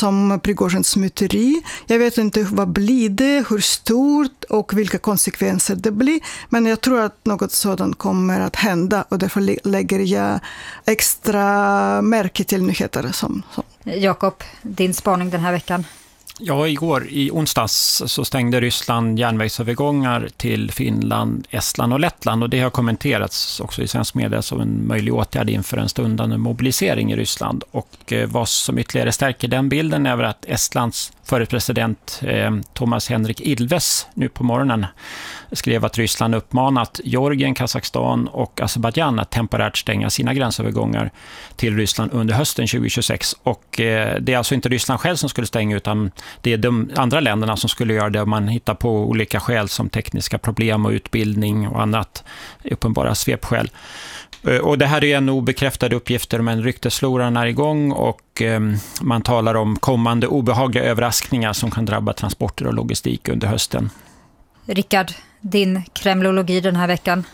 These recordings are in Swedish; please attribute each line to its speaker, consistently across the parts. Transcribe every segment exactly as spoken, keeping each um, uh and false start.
Speaker 1: som Prigozjins myteri. Jag vet inte vad blir det, hur stort och vilka konsekvenser det blir. Men jag tror att något sådant kommer att hända och därför lägger jag extra märke till nyheter som... som.
Speaker 2: Jakob, din spaning den här veckan?
Speaker 3: Ja, igår i onsdags så stängde Ryssland järnvägsövergångar till Finland, Estland och Lettland och det har kommenterats också i svensk media som en möjlig åtgärd inför en stundande mobilisering i Ryssland. Och eh, vad som ytterligare stärker den bilden är att Estlands förre president eh, Thomas Henrik Ilves nu på morgonen skrev att Ryssland uppmanat Georgien, Kazakstan och Azerbaijan att temporärt stänga sina gränsövergångar till Ryssland under hösten tjugohundratjugosex. Och eh, det är alltså inte Ryssland själv som skulle stänga utan det är de andra länderna som skulle göra det om man hittar på olika skäl som tekniska problem och utbildning och annat uppenbara svepskäl. Och det här är en obekräftade uppgifter men ryktesfloran är igång och eh, man talar om kommande obehagliga överraskningar som kan drabba transporter och logistik under hösten.
Speaker 2: Rickard, din kremlologi den här veckan?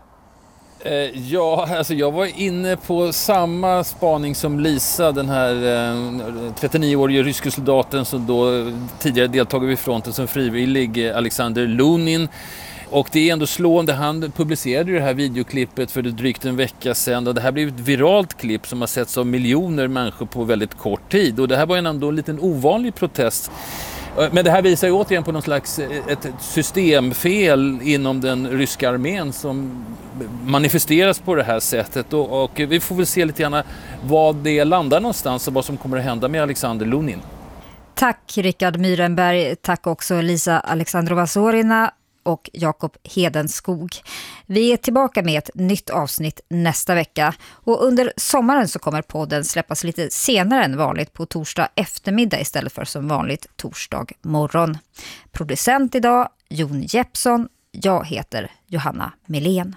Speaker 4: Eh, ja, alltså jag var inne på samma spaning som Lisa, den här eh, trettionio-årige ryska soldaten som då tidigare deltagit vid fronten som frivillig, Alexander Lunin. Och det är ändå slående, han publicerade ju det här videoklippet för drygt en vecka sedan och det här blev ett viralt klipp som har setts av miljoner människor på väldigt kort tid. Och det här var ju ändå en liten ovanlig protest. Men det här visar ju återigen på någon slags ett systemfel inom den ryska armén som manifesteras på det här sättet. Och, och vi får väl se lite grann vad det landar någonstans och vad som kommer att hända med Alexander Lunin.
Speaker 2: Tack Rickard Myrenberg, tack också Lisa Alexandrova-Zorina och Jakob Hedenskog. Vi är tillbaka med ett nytt avsnitt nästa vecka och under sommaren så kommer podden släppas lite senare än vanligt på torsdag eftermiddag istället för som vanligt torsdag morgon. Producent idag Jon Jeppsson, jag heter Johanna Melén.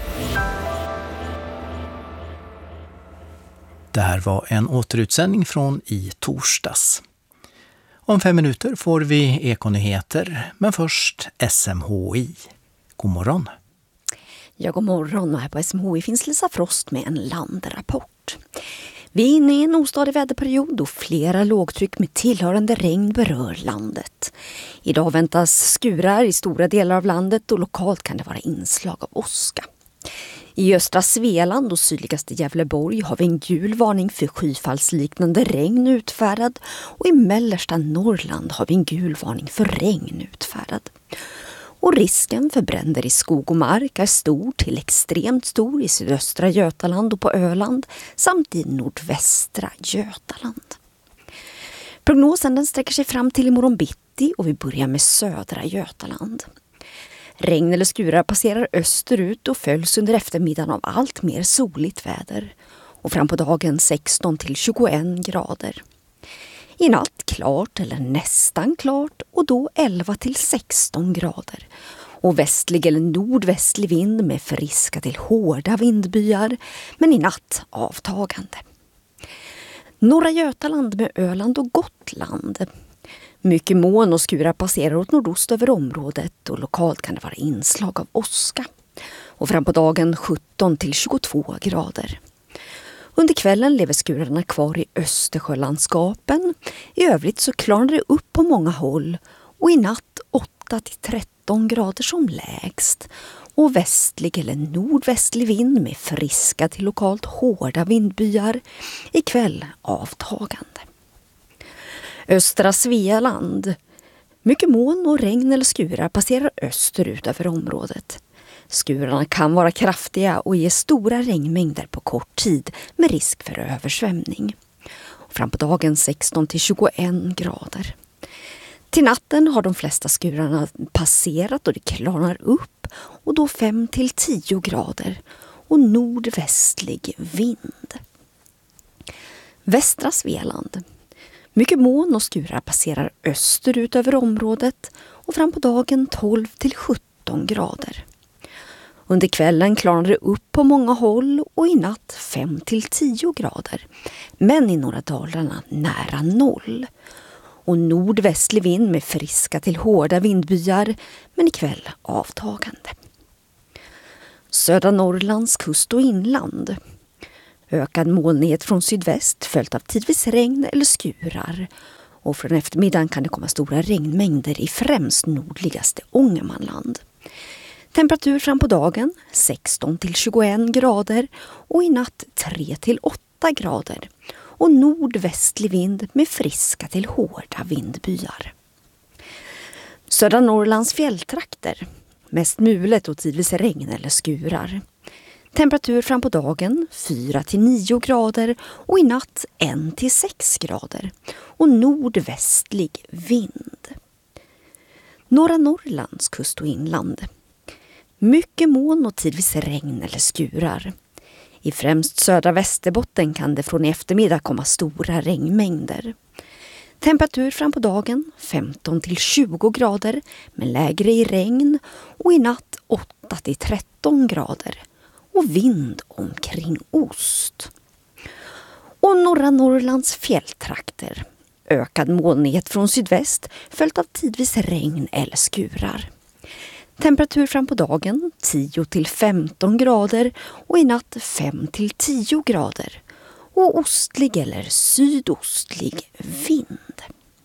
Speaker 5: Det här var en återutsändning från i torsdags. Om fem minuter får vi ekonyheter, men först S M H I. God morgon.
Speaker 6: Ja, god morgon och här på S M H I finns Lisa Frost med en landrapport. Vi är inne i en ostadig väderperiod och flera lågtryck med tillhörande regn berör landet. Idag väntas skurar i stora delar av landet och lokalt kan det vara inslag av åska. I östra Svealand och sydligaste Gävleborg har vi en gul varning för skyfallsliknande regn utfärdad och i mellersta Norrland har vi en gul varning för regn utfärdad. Och risken för bränder i skog och mark är stor till extremt stor i sydöstra Götaland och på Öland samt i nordvästra Götaland. Prognosen den sträcker sig fram till imorgon bitti och vi börjar med södra Götaland. Regn eller skurar passerar österut och följs under eftermiddagen av allt mer soligt väder. Och fram på dagen sexton till tjugoett grader. I natt klart eller nästan klart och då elva till sexton grader. Och västlig eller nordvästlig vind med friska till hårda vindbyar men i natt avtagande. Norra Götaland med Öland och Gotland. Mycket moln och skurar passerar åt nordost över området och lokalt kan det vara inslag av åska. Och fram på dagen sjutton till tjugotvå grader. Under kvällen lever skurarna kvar i Östersjölandskapen. I övrigt så klarnar det upp på många håll och i natt åtta till tretton grader som lägst. Och västlig eller nordvästlig vind med friska till lokalt hårda vindbyar. I kväll avtagande. Östra Svealand. Mycket moln och regn eller skurar passerar österut över området. Skurarna kan vara kraftiga och ge stora regnmängder på kort tid med risk för översvämning. Och fram på dagen sexton till tjugoett grader. Till natten har de flesta skurarna passerat och det klarnar upp och då fem till tio grader och nordvästlig vind. Västra Svealand. Mycket moln och skurar passerar österut över området och fram på dagen tolv till sjutton grader. Under kvällen klarnar det upp på många håll och i natt fem till tio grader. Men i norra Dalarna nära noll. Och nordvästlig vind med friska till hårda vindbyar men ikväll avtagande. Södra Norrlands kust och inland. Ökad molnighet från sydväst följt av tidvis regn eller skurar. Och från eftermiddagen kan det komma stora regnmängder i främst nordligaste Ångermanland. Temperatur fram på dagen sexton till tjugoett grader och i natt tre till åtta grader. Och nordvästlig vind med friska till hårda vindbyar. Södra Norrlands fjälltrakter. Mest mulet och tidvis regn eller skurar. Temperatur fram på dagen fyra till nio grader och i natt ett till sex grader. Och nordvästlig vind. Norra Norrlands kust och inland. Mycket moln och tidvis regn eller skurar. I främst södra Västerbotten kan det från i eftermiddag komma stora regnmängder. Temperatur fram på dagen femton till tjugo grader men lägre i regn och i natt åtta till tretton grader och vind omkring ost. Och norra Norrlands fjälltrakter. Ökad molnighet från sydväst följt av tidvis regn eller skurar. Temperatur fram på dagen tio till femton grader och i natt fem till tio grader. Och ostlig eller sydostlig vind.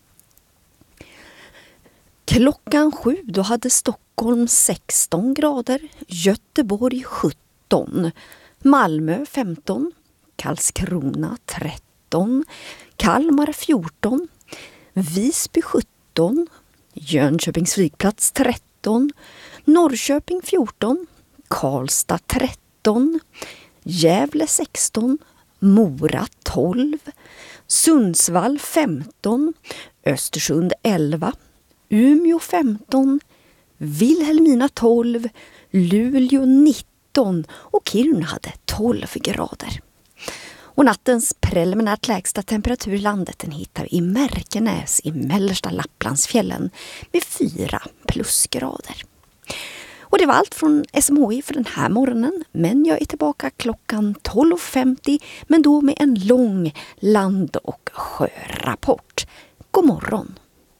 Speaker 6: Klockan sju då hade Stockholm sexton grader, Göteborg sjutton, Malmö femton, Karlskrona tretton, Kalmar fjorton, Visby sjutton, Jönköpings flygplats tretton, Norrköping fjorton, Karlstad tretton, Gävle sexton, Mora tolv, Sundsvall femton, Östersund elva, Umeå femton, Vilhelmina tolv, Luleå nitton och Kiruna hade tolv grader. Och nattens preliminärt lägsta temperatur i landet den hittar vi i Märkenäs i mellersta Lapplandsfjällen med fyra plusgrader. Och det var allt från S M H I för den här morgonen, men jag är tillbaka klockan tolv femtio, men då med en lång land- och sjörapport. God morgon!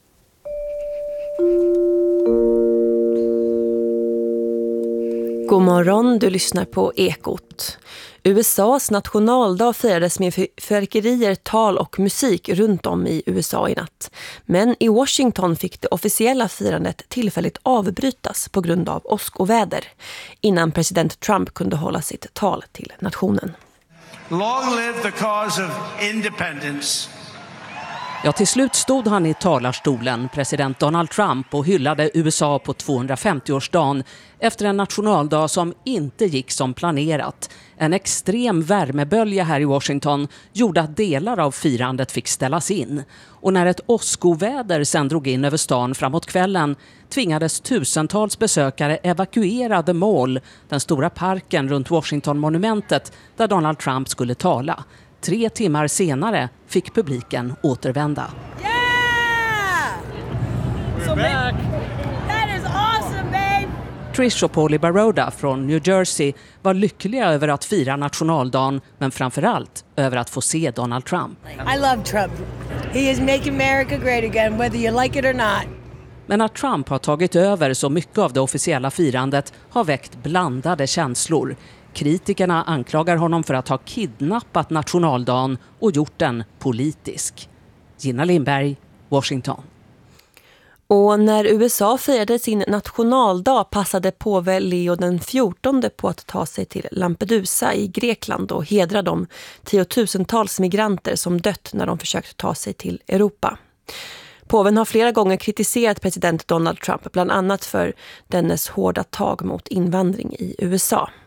Speaker 7: God morgon, du lyssnar på Ekot. U S A:s nationaldag firades med fyrverkerier, tal och musik runt om i U S A i natt. Men i Washington fick det officiella firandet tillfälligt avbrytas på grund av åskoväder innan president Trump kunde hålla sitt tal till nationen.
Speaker 8: Long live the cause of independence.
Speaker 9: Ja, till slut stod han i talarstolen, president Donald Trump, och hyllade U S A på tvåhundrafemtioårsdagen efter en nationaldag som inte gick som planerat. En extrem värmebölja här i Washington gjorde att delar av firandet fick ställas in. Och när ett åskoväder sen drog in över stan framåt kvällen tvingades tusentals besökare evakuera The Mall, den stora parken runt Washington-monumentet där Donald Trump skulle tala. Tre timmar senare fick publiken återvända.
Speaker 10: Yeah! So back. That is awesome, babe!
Speaker 9: Trish och Paulie Baroda från New Jersey var lyckliga över att fira nationaldagen, men framförallt över att få se Donald Trump.
Speaker 10: I love Trump. He is making America great again, whether you like it or not.
Speaker 9: Men att Trump har tagit över så mycket av det officiella firandet har väckt blandade känslor. Kritikerna anklagar honom för att ha kidnappat nationaldagen och gjort den politisk. Gina Lindberg, Washington.
Speaker 7: Och när U S A firade sin nationaldag passade påve Leo den fjortonde på att ta sig till Lampedusa i Grekland och hedra de tiotusentals migranter som dött när de försökt ta sig till Europa. Påven har flera gånger kritiserat president Donald Trump, bland annat för dennes hårda tag mot invandring i U S A.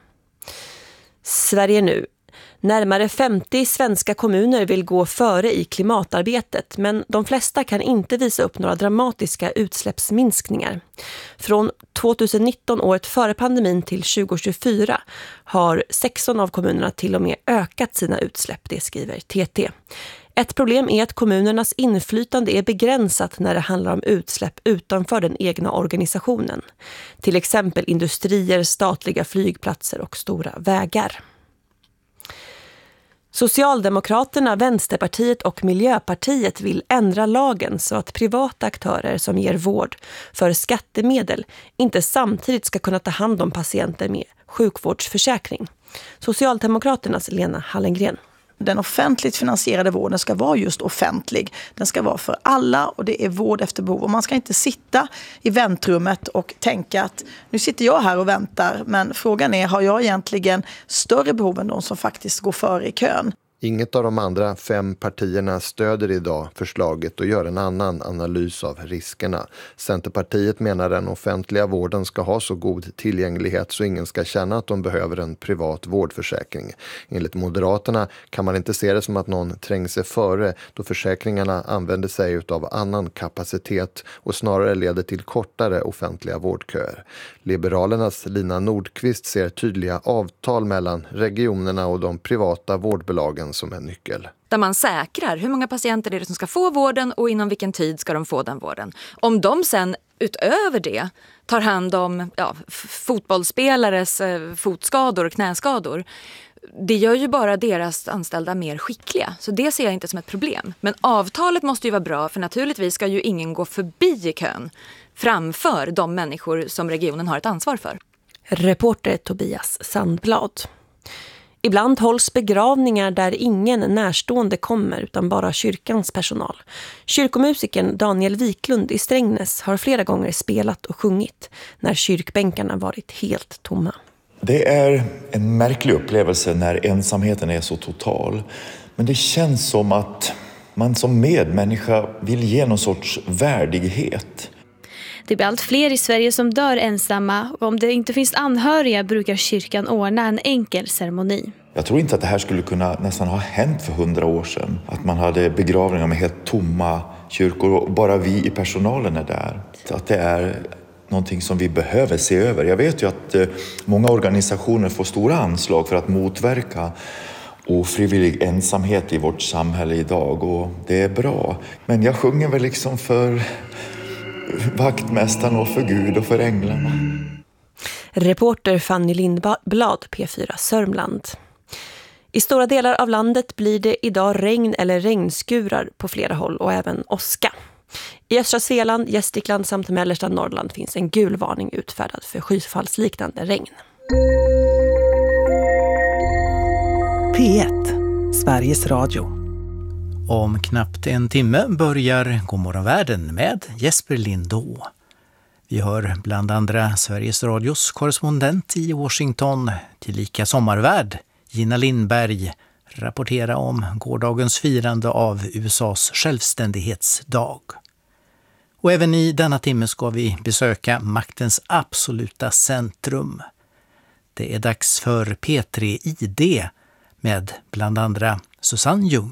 Speaker 7: Sverige nu. Närmare femtio svenska kommuner vill gå före i klimatarbetet, men de flesta kan inte visa upp några dramatiska utsläppsminskningar. Från tjugonitton, året före pandemin, till tjugohundratjugofyra har sexton av kommunerna till och med ökat sina utsläpp, det skriver T T. Ett problem är att kommunernas inflytande är begränsat när det handlar om utsläpp utanför den egna organisationen. Till exempel industrier, statliga flygplatser och stora vägar. Socialdemokraterna, Vänsterpartiet och Miljöpartiet vill ändra lagen så att privata aktörer som ger vård för skattemedel inte samtidigt ska kunna ta hand om patienter med sjukvårdsförsäkring. Socialdemokraternas Lena Hallengren.
Speaker 11: Den offentligt finansierade vården ska vara just offentlig. Den ska vara för alla och det är vård efter behov. Och man ska inte sitta i väntrummet och tänka att nu sitter jag här och väntar. Men frågan är, har jag egentligen större behov än de som faktiskt går före i kön?
Speaker 12: Inget av de andra fem partierna stöder idag förslaget och gör en annan analys av riskerna. Centerpartiet menar att den offentliga vården ska ha så god tillgänglighet så ingen ska känna att de behöver en privat vårdförsäkring. Enligt Moderaterna kan man inte se det som att någon tränger sig före då försäkringarna använder sig av annan kapacitet och snarare leder till kortare offentliga vårdköer. Liberalernas Lina Nordqvist ser tydliga avtal mellan regionerna och de privata vårdbolagen som en nyckel.
Speaker 13: Där man säkrar hur många patienter är det som ska få vården och inom vilken tid ska de få den vården. Om de sen utöver det tar hand om ja, fotbollsspelares eh, fotskador och knäskador, det gör ju bara deras anställda mer skickliga. Så det ser jag inte som ett problem. Men avtalet måste ju vara bra, för naturligtvis ska ju ingen gå förbi i kön framför de människor som regionen har ett ansvar för.
Speaker 7: Reporter Tobias Sandblad. Ibland hålls begravningar där ingen närstående kommer utan bara kyrkans personal. Kyrkomusikern Daniel Wiklund i Strängnäs har flera gånger spelat och sjungit när kyrkbänkarna varit helt tomma.
Speaker 14: Det är en märklig upplevelse när ensamheten är så total. Men det känns som att man som medmänniska vill ge någon sorts värdighet.
Speaker 15: Det blir allt fler i Sverige som dör ensamma och om det inte finns anhöriga brukar kyrkan ordna en enkel ceremoni.
Speaker 14: Jag tror inte att det här skulle kunna nästan ha hänt för hundra år sedan. Att man hade begravningar med helt tomma kyrkor och bara vi i personalen är där. Så att det är någonting som vi behöver se över. Jag vet ju att många organisationer får stora anslag för att motverka ofrivillig ensamhet i vårt samhälle idag och det är bra. Men jag sjunger väl liksom för vaktmästaren och för Gud och för änglarna.
Speaker 7: Reporter Fanny Lindblad, P fyra Sörmland. I stora delar av landet blir det idag regn eller regnskurar på flera håll och även åska. I östra Svealand, Gästrikland samt mellersta Norrland finns en gul varning utfärdad för skyfallsliknande regn.
Speaker 5: P ett, Sveriges Radio. Om knappt en timme börjar Godmorgon världen med Jesper Lindå. Vi hör bland andra Sveriges Radios korrespondent i Washington, tillika sommarvärd Gina Lindberg, rapportera om gårdagens firande av U S A:s självständighetsdag. Och även i denna timme ska vi besöka maktens absoluta centrum. Det är dags för P tre I D med bland andra Susanne Ljung.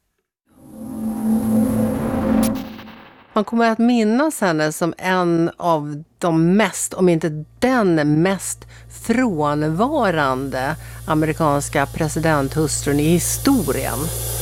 Speaker 16: Man kommer att minnas henne som en av de mest, om inte den mest frånvarande amerikanska presidenthustrun i historien.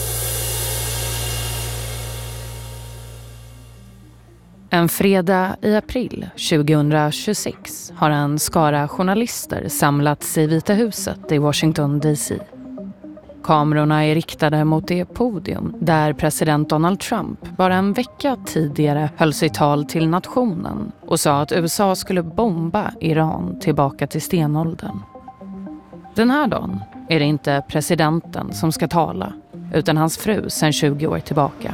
Speaker 17: En fredag i april tjugohundratjugosex har en skara journalister samlats i Vita huset i Washington D C. Kamerorna är riktade mot det podium där president Donald Trump bara en vecka tidigare höll sitt tal till nationen och sa att U S A skulle bomba Iran tillbaka till stenåldern. Den här dagen är det inte presidenten som ska tala utan hans fru sedan tjugo år tillbaka.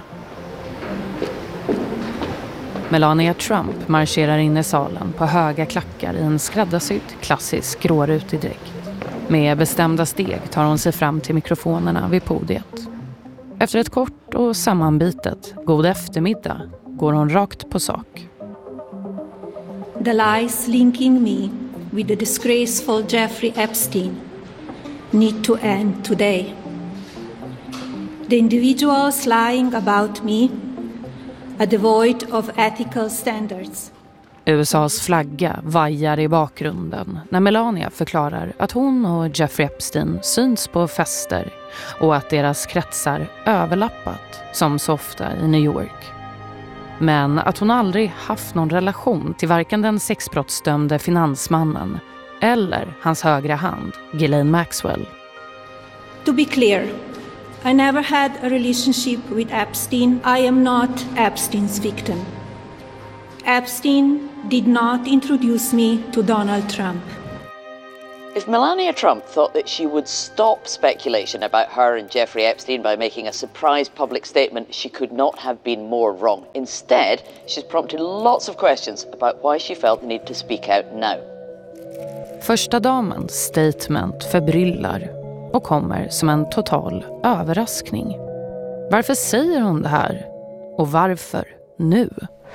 Speaker 17: Melania Trump marscherar in i salen på höga klackar i en skräddarsydd klassisk grårutig dräkt. Med bestämda steg tar hon sig fram till mikrofonerna vid podiet. Efter ett kort och sammanbitet god eftermiddag går hon rakt på sak.
Speaker 18: The lies linking me with the disgraceful Jeffrey Epstein need to end today. The individuals lying about me are devoid of ethical standards.
Speaker 17: U S A:s flagga vajar i bakgrunden när Melania förklarar att hon och Jeffrey Epstein syns på fester och att deras kretsar överlappat som så ofta i New York. Men att hon aldrig haft någon relation till varken den sexbrottsdömde finansmannen eller hans högra hand, Ghislaine Maxwell.
Speaker 18: To be clear, I never had a relationship with Epstein. I am not Epstein's victim. Epstein did not introduce me to Donald Trump.
Speaker 19: If Melania Trump thought that she would stop speculation about her and Jeffrey Epstein by making a surprise public statement, she could not have been more wrong. Instead, she's prompted lots of questions about why she felt the need to speak out now.
Speaker 17: Första damens statement förbryllar och kommer som en total överraskning. Varför säger hon det här? Och varför nu?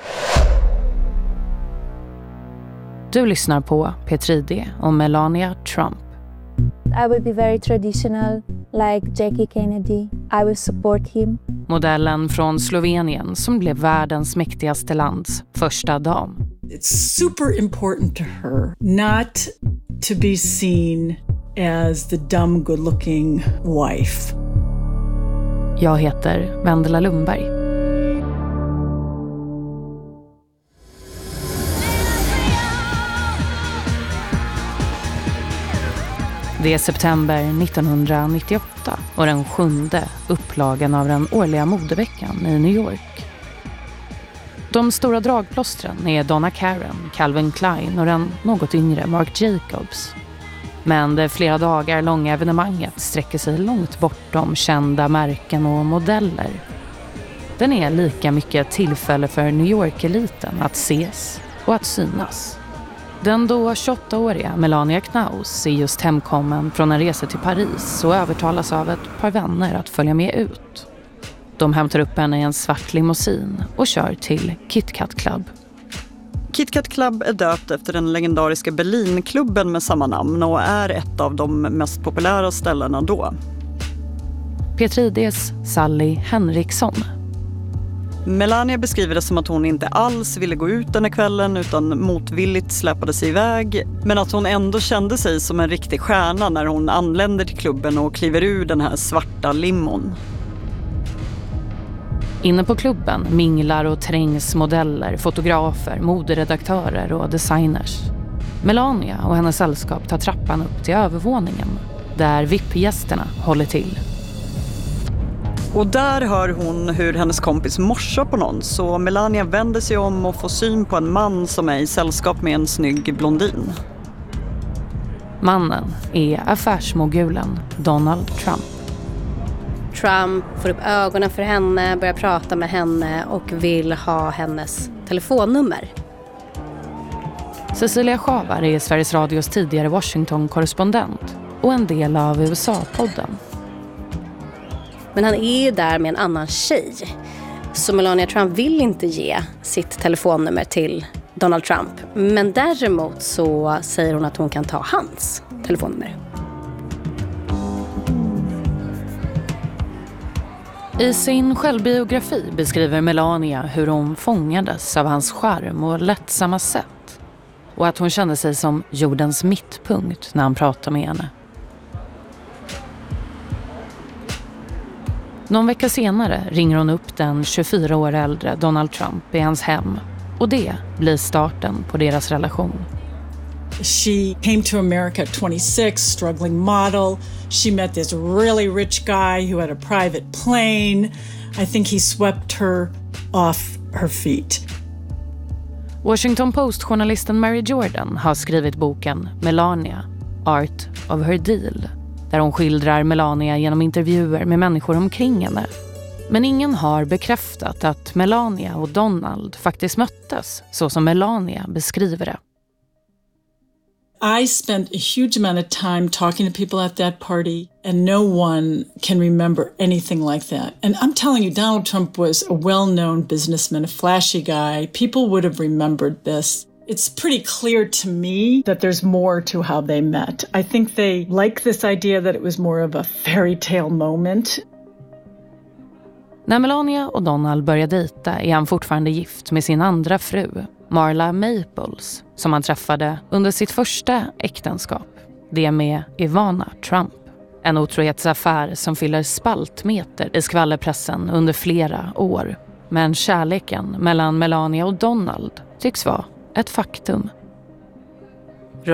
Speaker 17: Du lyssnar på P tre D om Melania Trump.
Speaker 20: I will be very traditional, like Jackie Kennedy. I will support him.
Speaker 17: Modellen från Slovenien som blev världens mäktigaste lands första dam.
Speaker 21: It's super important to her not to be seen as the dumb, good-looking wife.
Speaker 17: Jag heter Vendela Lundberg. Det är september nittonhundranittioåtta och den sjunde upplagan av den årliga modeveckan i New York. De stora dragplåstren är Donna Karan, Calvin Klein och den något yngre Marc Jacobs. Men det flera dagar långa evenemanget sträcker sig långt bortom kända märken och modeller. Den är lika mycket tillfälle för New York-eliten att ses och att synas. Den då tjugoåttaåriga Melania Knaus är just hemkommen från en resa till Paris och övertalas av ett par vänner att följa med ut. De hämtar upp henne i en svart limousin och kör till Kit Kat Club.
Speaker 22: Kit Kat Club är döpt efter den legendariska Berlinklubben med samma namn och är ett av de mest populära ställena då.
Speaker 17: P tre D:s Sally Henriksson.
Speaker 22: Melania beskriver det som att hon inte alls ville gå ut den här kvällen utan motvilligt släpade sig iväg. Men att hon ändå kände sig som en riktig stjärna när hon anländer till klubben och kliver ur den här svarta limon.
Speaker 17: Inne på klubben minglar och trängs modeller, fotografer, moderedaktörer och designers. Melania och hennes sällskap tar trappan upp till övervåningen där V I P-gästerna håller till.
Speaker 22: Och där hör hon hur hennes kompis morsar på någon, så Melania vänder sig om och får syn på en man som är i sällskap med en snygg blondin.
Speaker 17: Mannen är affärsmogulen Donald Trump.
Speaker 23: Trump får upp ögonen för henne, börjar prata med henne och vill ha hennes telefonnummer.
Speaker 17: Cecilia Schavar är Sveriges Radios tidigare Washington-korrespondent och en del av U S A-podden.
Speaker 23: Men han är där med en annan tjej. Så Melania Trump vill inte ge sitt telefonnummer till Donald Trump. Men däremot så säger hon att hon kan ta hans telefonnummer.
Speaker 17: I sin självbiografi beskriver Melania hur hon fångades av hans charm och lättsamma sätt. Och att hon kände sig som jordens mittpunkt när han pratade med henne. Någon vecka senare ringer hon upp den tjugofyra år äldre Donald Trump i hans hem. Och det blir starten på deras relation.
Speaker 21: She came to America at twenty-six, struggling model. She met this really rich guy who had a private plane. I think he swept her off her feet.
Speaker 17: Washington Post-journalisten Mary Jordan har skrivit boken Melania, Art of Her Deal, där hon skildrar Melania genom intervjuer med människor omkring henne. Men ingen har bekräftat att Melania och Donald faktiskt möttes så som Melania beskriver det.
Speaker 21: I spent a huge amount of time talking to people at that party, and no one can remember anything like that. And I'm telling you, Donald Trump was a well-known businessman, a flashy guy. People would have remembered this. It's pretty clear to me that there's more to how they met. I think they like this idea that it was more of a fairy tale moment.
Speaker 17: När Melania och Donald börjar dejta är han fortfarande gift med sin andra fru, Marla Maples, som han träffade under sitt första äktenskap, det med Ivana Trump. En otrohetsaffär som fyller spaltmeter i skvallerpressen under flera år. Men kärleken mellan Melania och Donald tycks vara ett faktum.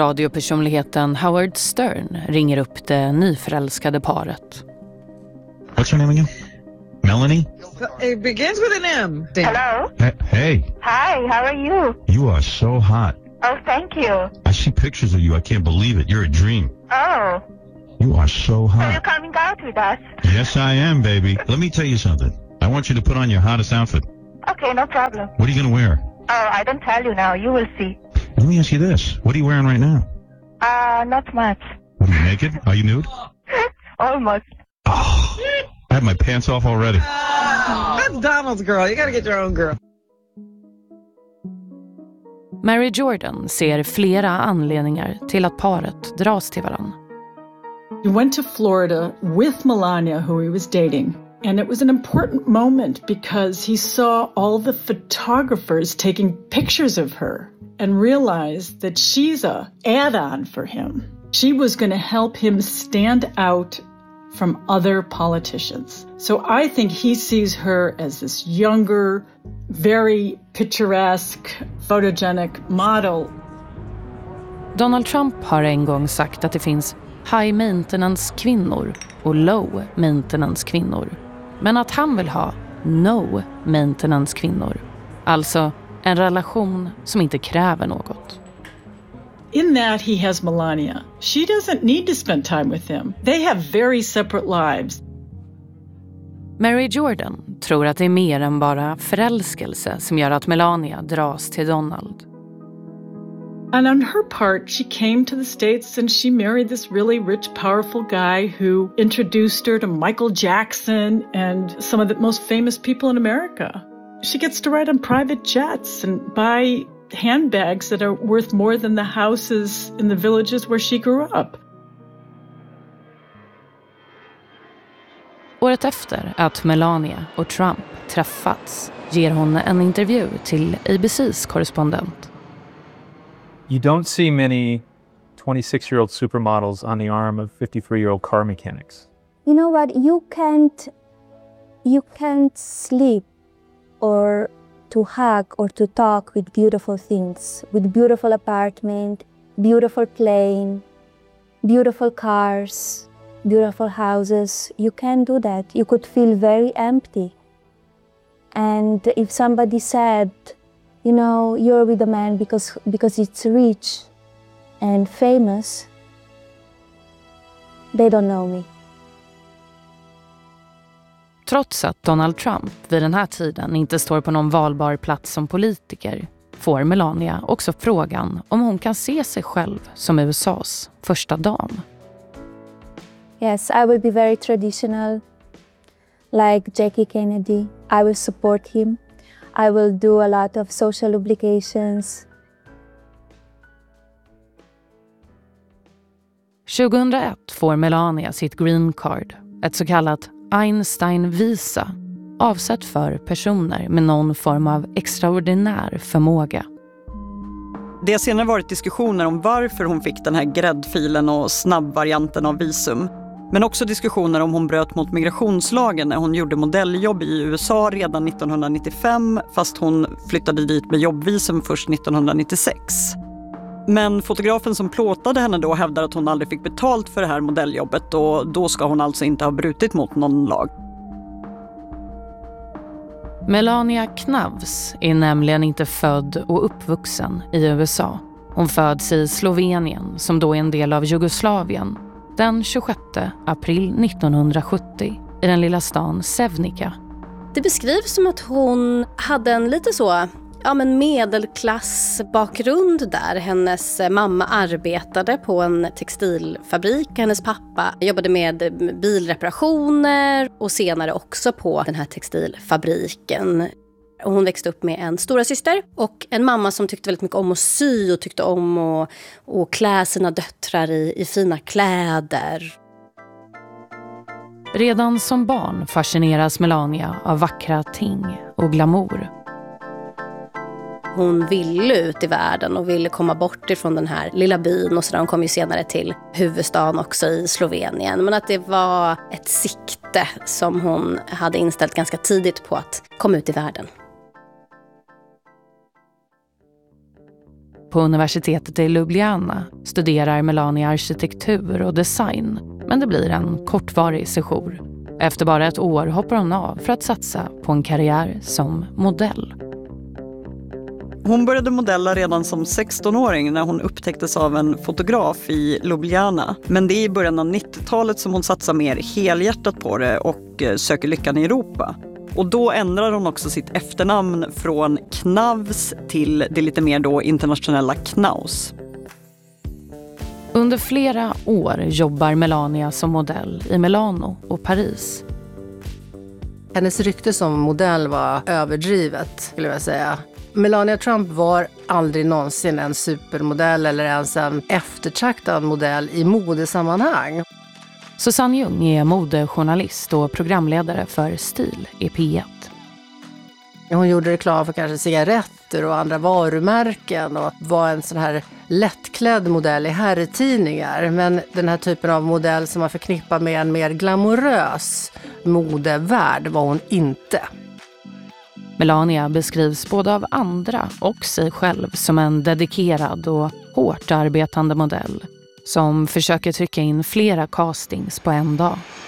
Speaker 17: Radiopersonligheten Howard Stern ringer upp det nyförälskade paret.
Speaker 1: What's her name again? Melanie?
Speaker 3: It begins with an M.
Speaker 4: Hello?
Speaker 1: Hey, hey,
Speaker 4: Hi, how are you?
Speaker 1: you are so hot.
Speaker 4: Oh, thank you.
Speaker 1: I see pictures of you. I can't believe it. You're a dream.
Speaker 4: Oh,
Speaker 1: You are so
Speaker 4: so
Speaker 1: hot.
Speaker 4: you're coming out with us?
Speaker 1: Yes, I am, baby. Let me tell you something. I want you to put on your hottest outfit.
Speaker 4: Okay, no problem.
Speaker 1: What are you going to wear?
Speaker 4: Oh, I don't tell you now. You will see.
Speaker 1: Let me ask you this. What are you wearing right now?
Speaker 4: Uh, not much.
Speaker 1: Are you naked? Are you nude?
Speaker 4: Almost.
Speaker 1: I have my pants off already.
Speaker 3: That's Donald's girl. You gotta get your own girl.
Speaker 17: Mary Jordan ser flera anledningar till att paret dras till varann.
Speaker 21: He went to Florida with Melania, who he was dating. And it was an important moment because he saw all the photographers taking pictures of her and realized that she's a add-on for him. She was going to help him stand out from other politicians. So I think he sees her as this younger, very picturesque, photogenic model.
Speaker 17: Donald Trump har en gång sagt att det finns high maintenance kvinnor och low maintenance kvinnor. Men att han vill ha no maintenance kvinnor. Alltså en relation som inte kräver något.
Speaker 21: In that he has Melania. She doesn't need to spend time with him. They have very separate lives.
Speaker 17: Mary Jordan tror att det är mer än bara förälskelse som gör att Melania dras till Donald.
Speaker 21: And on her part, she came to the States and she married this really rich, powerful guy who introduced her to Michael Jackson and some of the most famous people in America. She gets to ride on private jets and buy handbags that are worth more than the houses in the villages where she grew up.
Speaker 17: Året efter att Melania och Trump träffats ger hon en intervju till A B C's korrespondent.
Speaker 24: You don't see many twenty-six-year-old supermodels on the arm of fifty-three-year-old car mechanics.
Speaker 20: You know what? You can't, you can't sleep or to hug or to talk with beautiful things, with beautiful apartment, beautiful plane, beautiful cars, beautiful houses. You can't do that. You could feel very empty. And if somebody said, you know, you're with a man because because it's rich and famous, they don't know me.
Speaker 17: Trots att Donald Trump vid den här tiden inte står på någon valbar plats som politiker får Melania också frågan om hon kan se sig själv som U S A:s första dam.
Speaker 20: Yes, I will be very traditional, like Jackie Kennedy. I will support him. I will do a lot of social obligations.
Speaker 17: tjugohundraett får Melania sitt green card, ett så kallat Einstein-visa, avsett för personer med någon form av extraordinär förmåga.
Speaker 22: Det har senare varit diskussioner om varför hon fick den här gräddfilen och snabbvarianten av visum. Men också diskussioner om hon bröt mot migrationslagen när hon gjorde modelljobb i U S A redan nittonhundranittiofem, fast hon flyttade dit med jobbvisum först nittonhundranittiosex. Men fotografen som plåtade henne då hävdar att hon aldrig fick betalt för det här modelljobbet och då ska hon alltså inte ha brutit mot någon lag.
Speaker 17: Melania Knavs är nämligen inte född och uppvuxen i U S A. Hon föds i Slovenien, som då är en del av Jugoslavien, den tjugosjätte april nittonhundrasjuttio i den lilla stan Sevnica.
Speaker 23: Det beskrivs som att hon hade en lite så ja, men medelklassbakgrund där. Hennes mamma arbetade på en textilfabrik. Hennes pappa jobbade med bilreparationer och senare också på den här textilfabriken. Hon växte upp med en stora syster och en mamma som tyckte väldigt mycket om att sy och tyckte om att, att klä sina döttrar i, i fina kläder.
Speaker 17: Redan som barn fascineras Melania av vackra ting och glamour.
Speaker 23: Hon ville ut i världen och ville komma bort ifrån den här lilla byn och så där. Hon kom ju senare till huvudstaden också i Slovenien. Men att det var ett sikte som hon hade inställt ganska tidigt på att komma ut i världen.
Speaker 17: På universitetet i Ljubljana studerar Melania arkitektur och design, men det blir en kortvarig sejour. Efter bara ett år hoppar hon av för att satsa på en karriär som modell.
Speaker 22: Hon började modella redan som sextonåring när hon upptäcktes av en fotograf i Ljubljana. Men det är i början av nittiotalet som hon satsar mer helhjärtat på det och söker lyckan i Europa. Och då ändrar hon också sitt efternamn från Knavs till det lite mer då internationella Knaus.
Speaker 17: Under flera år jobbar Melania som modell i Milano och Paris.
Speaker 16: Hennes rykte som modell var överdrivet, skulle jag säga. Melania Trump var aldrig någonsin en supermodell eller ens en eftertraktad modell i modesammanhang.
Speaker 17: Susanne Ljung är modejournalist och programledare för Stil i P ett.
Speaker 16: Hon gjorde reklam för kanske cigaretter och andra varumärken och var en sån här lättklädd modell i herrtidningar. Men den här typen av modell som man förknippar med en mer glamorös modevärld var hon inte.
Speaker 17: Melania beskrivs både av andra och sig själv som en dedikerad och hårt arbetande modell som försöker trycka in flera castings på en dag.